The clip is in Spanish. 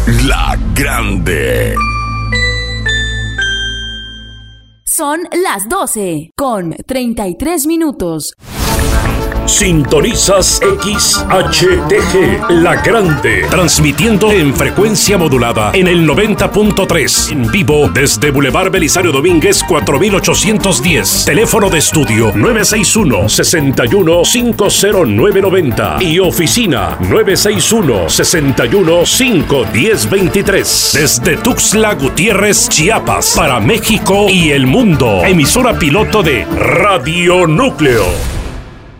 La Grande. Son las 12 con 33 minutos. Sintonizas XHTG, La Grande, transmitiendo en frecuencia modulada en el 90.3, en vivo desde Boulevard Belisario Domínguez 4810, teléfono de estudio 961-61-50990 y oficina 961-61-51023, desde Tuxtla Gutiérrez, Chiapas, para México y el mundo, emisora piloto de Radio Núcleo.